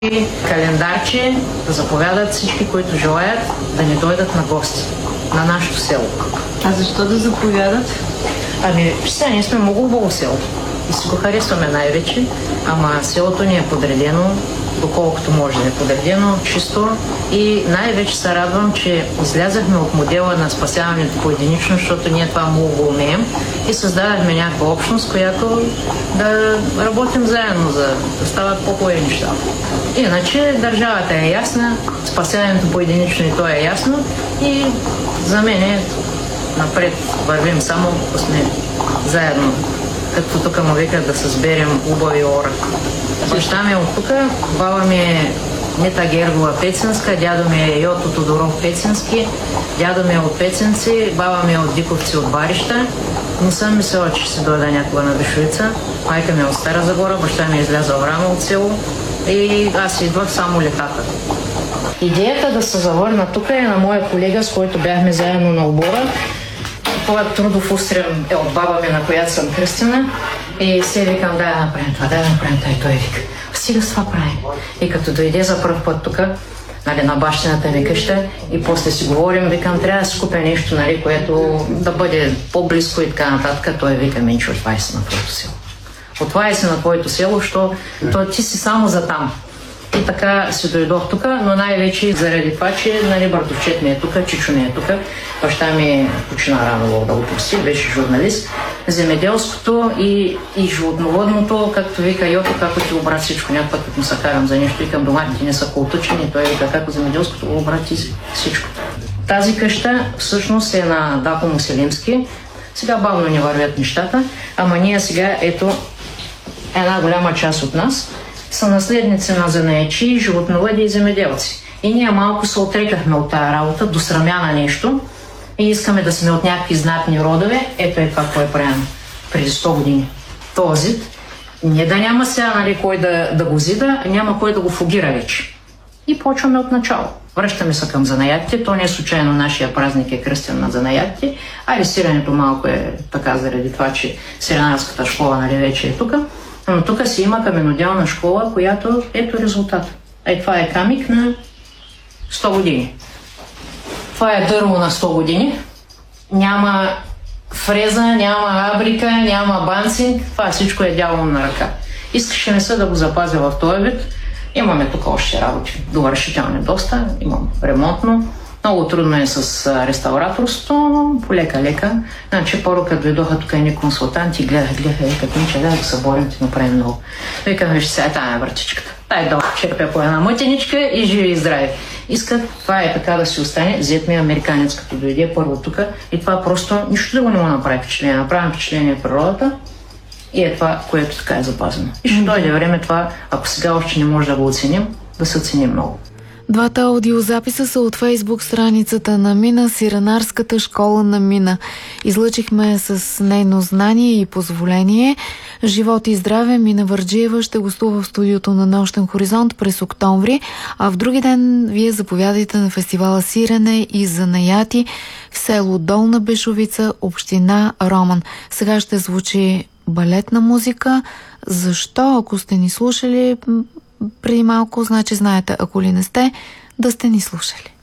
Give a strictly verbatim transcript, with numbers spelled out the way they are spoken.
календарче да заповядат всички, които желаят да ни дойдат на гости на нашето село. А защо да заповядат? Ами, сега ние сме много хубаво село и си го харесваме най-вече, ама селото ни е подредено, доколкото може да е подредено, чисто, и най-вече се радвам, че излязахме от модела на спасяването поединично, защото ние това много го умеем, и създадахме някаква общност, която да работим заедно, за да стават по-хубави неща. Иначе държавата е ясна, спасяването поединично и то е ясно, и за мен е напред вървим само, ако сме заедно. Както тук му викат да се сберем убави ора. Баща ми е от тук, баба ми е Мита Гергова Пеценска, дядо ми е Йото Тодоров Пеценски, дядо ми е от Пеценци, баба ми е от Диковци от Барища. Не съм мислила, че ще се дойда някога на Бешовица. Майка ми е от Стара Загора, баща ми е излязъл рано от село и аз идвах само летата. Идеята да се завърна тук е на моя колега, с който бяхме заедно на обора. Това трудов устрем е от баба ми, на която съм кръстена, и се викам, дай да направим това, дай да направим това, и той вика, стига с това правим. И като дойде за първ път тук, нали, на бащината ми къща, и после си говорим, викам, трябва да си купя нещо, нали, което да бъде по-близко и така нататък. Той вика, Минчо, това е си на твоето село. Отова е си на твоето село, защото ти си само за там. И така си дойдох тук, но най-вече заради това, че, нали, братовчет ми е тук, чичо ми е тук, баща ми почина рано, да го прости, беше журналист. Земеделското и, и животноводното, както вика Йото, како ти обрати всичко. Някакъв път, като му се карам за нещо, викам, доматите не са колтъчени, той вика, како земеделското го обрати всичко. Тази къща всъщност е на Дако Муселимски. Сега бавно не вървят нещата, ама ние сега, ето, една голяма част от нас са наследници на занаячи, животновъди и земеделци. И ние малко се отрекахме от тази работа, до срамя на нещо, и искаме да сме от някакви знатни родове. Ето е това, кое правим преди сто години. Този не да няма сега, нали, кой да, да го зида, няма кой да го фугира вече. И почваме от начало. Връщаме се към занаятите. То не е случайно, нашия празник е кръстен на занаятите. А сирането малко е така заради това, че сиренарската школа, нали, вече е тук. Но тук си има каменоделна школа, която ето резултат. Е, това е камик на сто години. Това е дърво на сто години. Няма фреза, няма абрика, няма банцинг. Това всичко е дяло на ръка. Искаше ми се да го запазя в този вид. Имаме тук още работи. Довършителни доста. Имам ремонтно. Много трудно е с реставраторството, но полека-лека. Значи, първо като дойдоха тук едни консултанти, гледаха, гледаха, викат, Минче, да да се борим, ти направим много. Викам, виж сега, тая е въртичката. Тай долу, черпя по една мътеничка и живи и здрави. Искат това е така да си остане. Взет ми американец, като дойде първо тук, и това просто нищо да го не му направи впечатление. Направим впечатление в природата и е това, което така е запазено. И ще дойде време това, ако сега още не може да го оценим, да се оцени много. Двата аудиозаписа са от Фейсбук страницата на Мина, Сиренарската школа на Мина. Излъчихме с нейно знание и позволение. Живот и здраве, Мина Върджиева ще гостува в студиото на Нощен хоризонт през октомври, а в други ден вие заповядайте на фестивала Сирене и занаяти в село Долна Бешовица, община Роман. Сега ще звучи балетна музика. Защо? Ако сте ни слушали преди малко, значи знаете, ако ли не сте, да сте ни слушали.